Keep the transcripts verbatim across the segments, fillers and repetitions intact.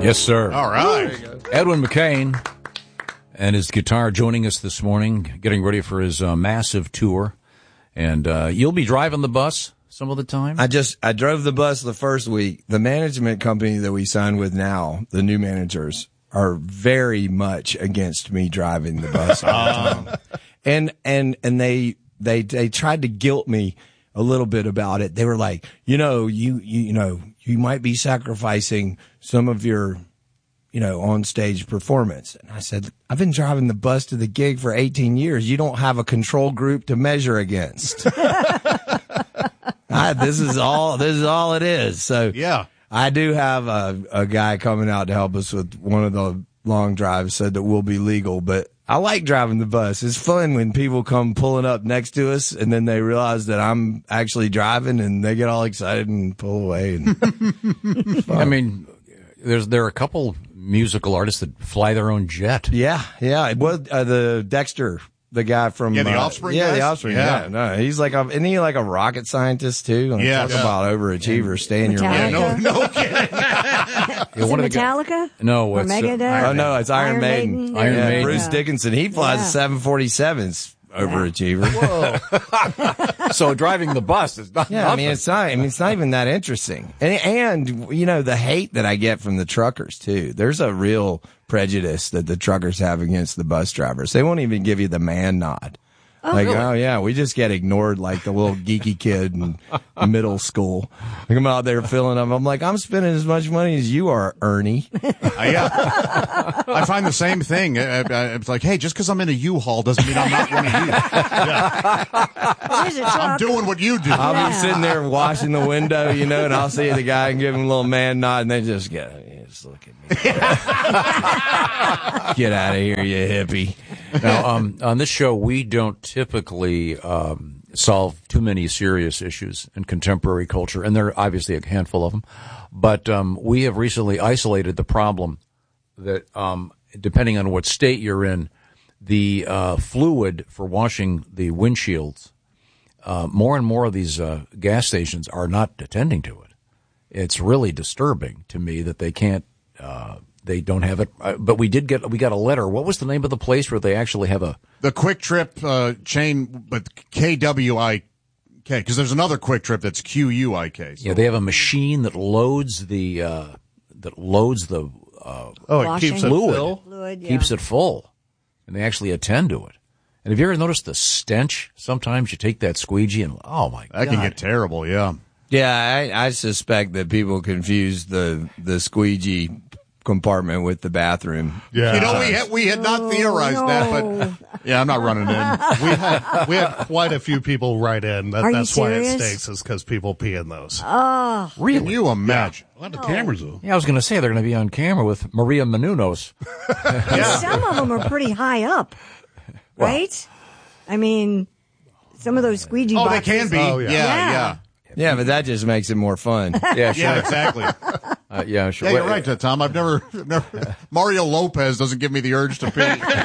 Yes, sir. All right. Edwin McCain and his guitar joining us this morning, getting ready for his uh, massive tour. And uh, you'll be driving the bus some of the time? I just, I drove the bus the first week. The management company that we signed with now, the new managers, are very much against me driving the bus all the time. And, and, and they, they, they tried to guilt me a little bit about it. They were like, you know, you, you, you know, you might be sacrificing some of your, you know, on stage performance. And I said, I've been driving the bus to the gig for eighteen years. You don't have a control group to measure against. I, this is all, this is all it is. So yeah, I do have a, a guy coming out to help us with one of the long drives, said that we'll be legal, but I like driving the bus. It's fun when people come pulling up next to us and then they realize that I'm actually driving and they get all excited and pull away. And I mean, there's, there are a couple musical artists that fly their own jet. Yeah. Yeah. It was, uh, the Dexter, the guy from, yeah, the uh, Offspring. Yeah, guys? the Offspring. Yeah. Yeah. No, he's like, a, isn't he like a rocket scientist too? Like, yeah. Talk yeah. about overachievers. Stay in your yeah, lane. no, no kidding. Is Yeah, it one of the Metallica? guys- no, Or it's uh, Megadeth? Oh no, it's Iron, Iron Maiden. Maiden? Iron yeah, Maiden. Bruce Yeah. Dickinson. He flies Yeah. a seven forty-sevens. Overachiever. Whoa. So driving the bus is not Yeah, I mean it's not. I mean it's not even that interesting. And and you know the hate that I get from the truckers too. There's a real prejudice that the truckers have against the bus drivers. They won't even give you the man nod. Oh, like, really? oh yeah, we just get ignored like the little geeky kid in middle school. Like, I'm out there filling up. I'm like, I'm spending as much money as you are, Ernie. Uh, yeah, I find the same thing. I, I, it's like, hey, just because I'm in a U-Haul doesn't mean I'm not one of you. Yeah. Here's a I'm truck. doing what you do. I'll Yeah. be sitting there washing the window, you know, and I'll see the guy and give him a little man nod, and they just go, yeah, just look at me. Get out of here, you hippie. Now, um, on this show, we don't typically um, solve too many serious issues in contemporary culture, and there are obviously a handful of them. But um, we have recently isolated the problem that, um, depending on what state you're in, the uh, fluid for washing the windshields, uh, more and more of these uh, gas stations are not attending to it. It's really disturbing to me that they can't. Uh, They don't have it, uh, but we did get we got a letter. What was the name of the place where they actually have a the Quick Trip uh, chain, but K W I K, because there's another Quick Trip that's Q U I K. So. yeah? They have a machine that loads the uh, that loads the uh, Oh, it Washing. keeps it Fluid. full? Fluid, yeah. keeps it full, and they actually attend to it. And have you ever noticed the stench? Sometimes you take that squeegee and oh my That god, can get terrible, yeah. Yeah, I, I suspect that people confuse the the squeegee compartment with the bathroom. Yeah. You know, we had, we had not theorized no. that, but yeah, I'm not running in. we had we had quite a few people write in. That, Are you that's why it serious? stinks, is because people pee in those. Can really? you imagine? A lot of cameras, though. Yeah, I was going to say they're going to be on camera with Maria Menounos. Some of them are pretty high up, right? I mean, some of those squeegee Oh, they boxes. can be. Oh, yeah. yeah, Yeah. yeah. Yeah, but that just makes it more fun. Yeah, sure. Yeah, exactly. Uh, yeah, sure. Yeah, you're Well, right, uh, Tom. I've never, never. Mario Lopez doesn't give me the urge to pee.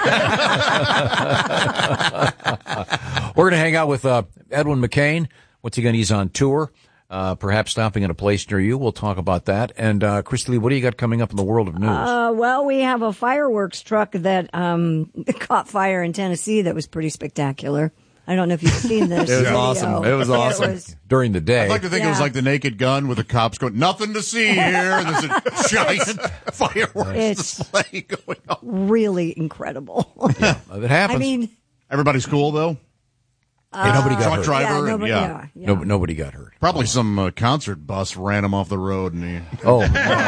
We're going to hang out with uh, Edwin McCain. Once again, he's on tour, uh, perhaps stopping at a place near you. We'll talk about that. And, uh, Christy Lee, what do you got coming up in the world of news? Uh, well, we have a fireworks truck that um, caught fire in Tennessee that was pretty spectacular. I don't know if you've seen this. It was video. awesome. It was awesome. It was, During the day. I'd like to think it was Yeah. like the Naked Gun with the cops going, nothing to see here. And there's a giant fireworks It's- display going on. really incredible. Uh, it happens. I mean, Everybody's cool, though. Hey, nobody got Truck hurt. driver. yeah, and- nobody, yeah. yeah, yeah. No, nobody got hurt. Probably some uh, concert bus ran him off the road. And he, Oh,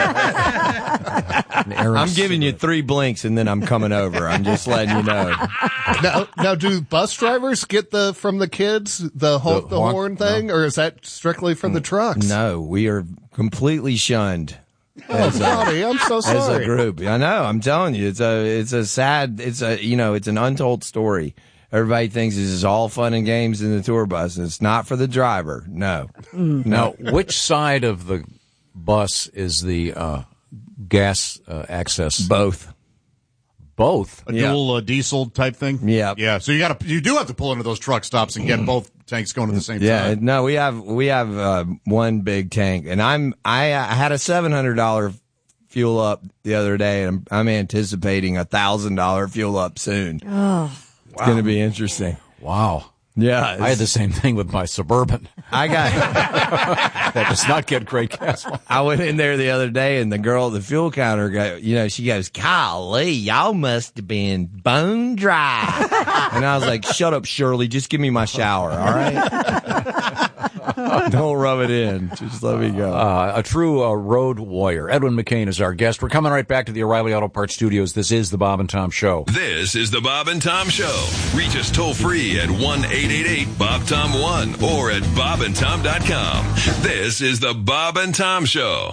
I'm giving you three blinks and then I'm coming over. I'm just letting you know. now, now, do bus drivers get the from the kids the ho- The the, honk? horn thing, or is that strictly for the trucks? No, we are completely shunned Oh, Bobby, I'm so as sorry. a group. I know. I'm telling you, it's a it's a sad. It's a you know, it's an untold story. Everybody thinks this is all fun and games in the tour bus. It's not for the driver. No, now, which side of the bus is the uh, gas uh, access? both. Both. a Yeah. dual uh, diesel type thing. Yeah. Yeah. So you got to, you do have to pull into those truck stops and get both tanks going at the same Yeah, time. no, we have we have uh, one big tank, and I'm I, I had a seven hundred dollar fuel up the other day, and I'm, I'm anticipating a thousand dollar fuel up soon. Oh, it's going to be interesting. Wow. Yeah, I had the same thing with my Suburban. I got that does not get great gas. I went in there the other day, and the girl at the fuel counter, go, you know, she goes, "Golly, y'all must have been bone dry." And I was like, "Shut up, Shirley. Just give me my shower, all right? Don't rub it in. Just let me go." Uh, a true uh, road warrior. Edwin McCain is our guest. We're coming right back to the O'Reilly Auto Parts Studios. This is the Bob and Tom Show. This is the Bob and Tom Show. Reach us toll free at one eight eight eight Bob Tom one or at bob and tom dot com. This is the Bob and Tom Show.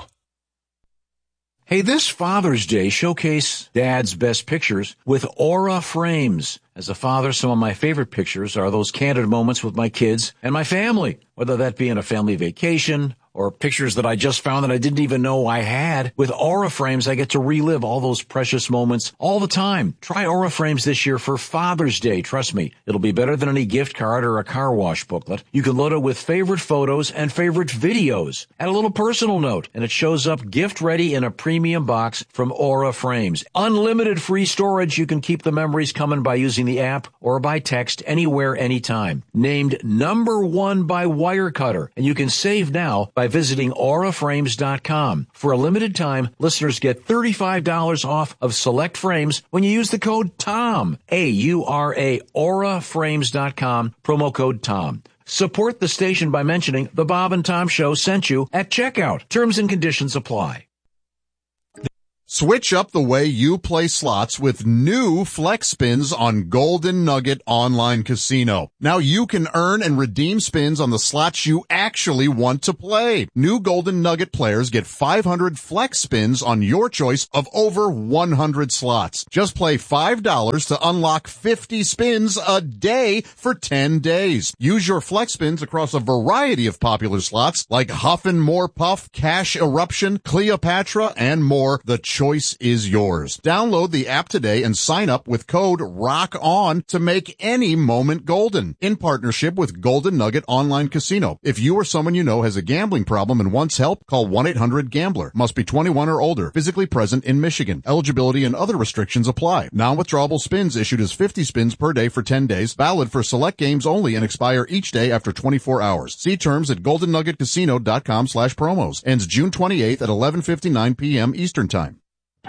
Hey, this Father's Day, showcase Dad's best pictures with Aura Frames. As a father, some of my favorite pictures are those candid moments with my kids and my family, whether that be on a family vacation or pictures that I just found that I didn't even know I had. With Aura Frames, I get to relive all those precious moments all the time. Try Aura Frames this year for Father's Day. Trust me, it'll be better than any gift card or a car wash booklet. You can load it with favorite photos and favorite videos. Add a little personal note, and it shows up gift-ready in a premium box from Aura Frames. Unlimited free storage. You can keep the memories coming by using the app or by text anywhere, anytime. Named number one by Wirecutter, and you can save now by visiting aura frames dot com. For a limited time, listeners get thirty-five dollars off of select frames when you use the code TOM, A U R A, aura frames dot com, promo code TOM. Support the station by mentioning the Bob and Tom Show sent you at checkout. Terms and conditions apply. Switch up the way you play slots with new Flex Spins on Golden Nugget Online Casino. Now you can earn and redeem spins on the slots you actually want to play. New Golden Nugget players get five hundred Flex Spins on your choice of over one hundred slots. Just play five dollars to unlock fifty spins a day for ten days. Use your Flex Spins across a variety of popular slots like Huff and More Puff, Cash Eruption, Cleopatra, and more. The choice is yours. Download the app today and sign up with code ROCKON to make any moment golden. In partnership with Golden Nugget Online Casino. If you or someone you know has a gambling problem and wants help, call one eight hundred gambler. Must be twenty-one or older. Physically present in Michigan. Eligibility and other restrictions apply. Non-withdrawable spins issued as fifty spins per day for ten days. Valid for select games only and expire each day after twenty-four hours. See terms at golden nugget casino dot com slash promos. Ends June twenty-eighth at eleven fifty-nine p.m. Eastern Time.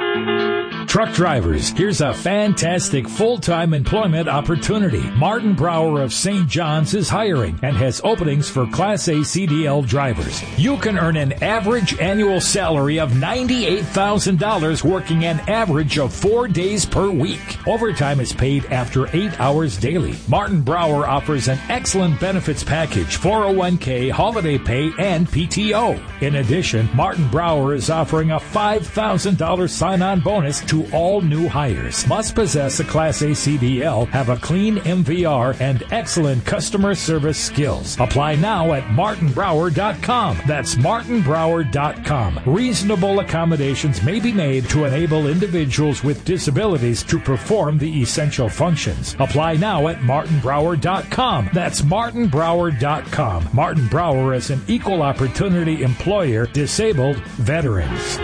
Truck drivers, here's a fantastic full-time employment opportunity. Martin Brower of Saint John's is hiring and has openings for Class A C D L drivers. You can earn an average annual salary of ninety-eight thousand dollars working an average of four days per week. Overtime is paid after eight hours daily. Martin Brower offers an excellent benefits package, four oh one k, holiday pay, and P T O. In addition, Martin Brower is offering a five thousand dollars sign-on bonus to all new hires. Must possess a Class A C D L, have a clean M V R, and excellent customer service skills. Apply now at martin brower dot com. That's martin brower dot com. Reasonable accommodations may be made to enable individuals with disabilities to perform the essential functions. Apply now at martin brower dot com. That's martin brower dot com. Martin Brower is an equal opportunity employer, disabled veterans.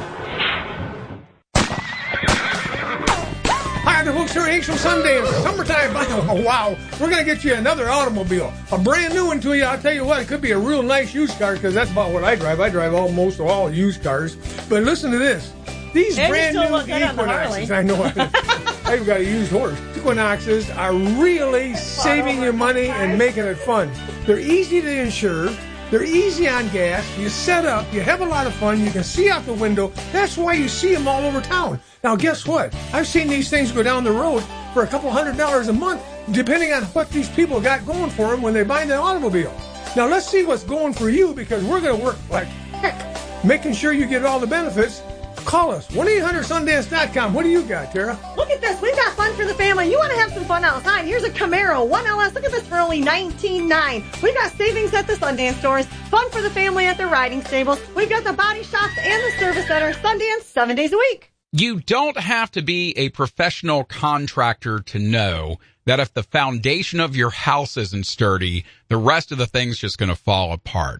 The folks here at Angel Sundance, summertime. Oh, wow. We're going to get you another automobile. A brand new one to you. I'll tell you what, it could be a real nice used car because that's about what I drive. I drive almost all used cars. But listen to this. These and brand new Equinoxes, I know I've got a used horse. Equinoxes are really saving you money and making it fun. They're easy to insure. They're easy on gas. You set up. You have a lot of fun. You can see out the window. That's why you see them all over town. Now, guess what? I've seen these things go down the road for a couple hundred dollars a month, depending on what these people got going for them when they buy the automobile. Now, let's see what's going for you because we're going to work like heck, making sure you get all the benefits. Call us, one eight hundred sundance dot com. What do you got, Tara? Look at this. We've got fun for the family. You want to have some fun outside. Here's a Camaro, one L S. Look at this for only nineteen nine dollars. We've got savings at the Sundance stores. Fun for the family at the riding stables. We've got the body shops and the service center. Sundance, seven days a week. You don't have to be a professional contractor to know that if the foundation of your house isn't sturdy, the rest of the thing's just going to fall apart.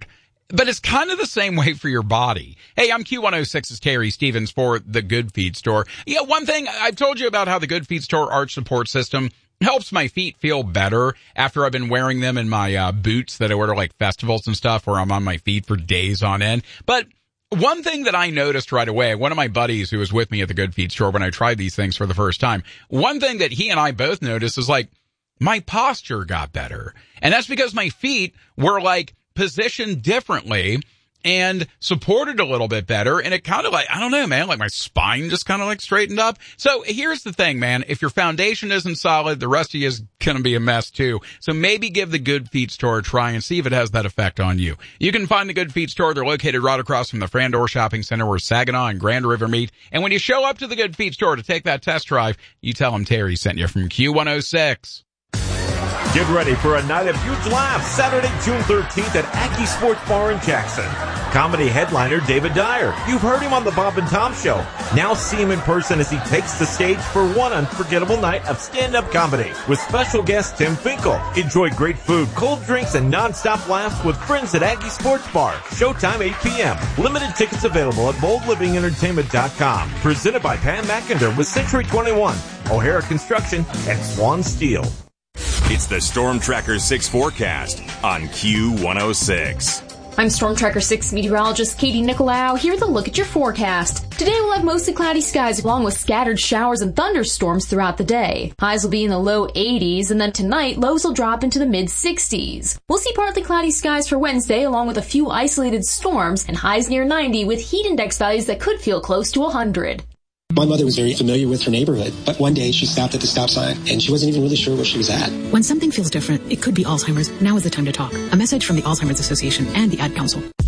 but it's kind of the same way for your body. Hey, I'm Q one oh six's Terry Stevens for the Good Feet Store. Yeah, one thing, I've told you about how the Good Feet Store arch support system helps my feet feel better after I've been wearing them in my uh, boots that I wear to like festivals and stuff where I'm on my feet for days on end. But one thing that I noticed right away, one of my buddies who was with me at the Good Feet Store when I tried these things for the first time, one thing that he and I both noticed is like my posture got better. And that's because my feet were like positioned differently and supported a little bit better. And it kind of like, I don't know, man, like my spine just kind of like straightened up. So here's the thing, man. If your foundation isn't solid, the rest of you is going to be a mess too. So maybe give the Good Feet Store a try and see if it has that effect on you. You can find the Good Feet Store. They're located right across from the Frandor Shopping Center where Saginaw and Grand River meet. And when you show up to the Good Feet Store to take that test drive, you tell them Terry sent you from Q one oh six. Get ready for a night of huge laughs Saturday, June thirteenth at Aggie Sports Bar in Jackson. Comedy headliner David Dyer. You've heard him on the Bob and Tom Show. Now see him in person as he takes the stage for one unforgettable night of stand-up comedy with special guest Tim Finkel. Enjoy great food, cold drinks, and non-stop laughs with friends at Aggie Sports Bar. Showtime eight p.m. Limited tickets available at bold living entertainment dot com. Presented by Pam McInder with Century twenty-one, O'Hara Construction, and Swan Steel. It's the Storm Tracker six forecast on Q one oh six. I'm Storm Tracker six meteorologist Katie Nicolau here with a look at your forecast. Today we'll have mostly cloudy skies along with scattered showers and thunderstorms throughout the day. Highs will be in the low eighties, and then tonight lows will drop into the mid sixties. We'll see partly cloudy skies for Wednesday along with a few isolated storms and highs near ninety with heat index values that could feel close to one hundred. My mother was very familiar with her neighborhood, but one day she stopped at the stop sign and she wasn't even really sure where she was at. When something feels different, it could be Alzheimer's. Now is the time to talk. A message from the Alzheimer's Association and the Ad Council.